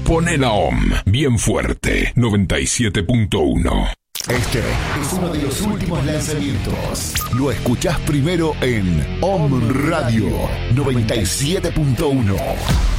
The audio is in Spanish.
Pone la OM bien fuerte, 97.1. Este es uno de los últimos lanzamientos. Lo escuchás primero en OM Radio 97.1.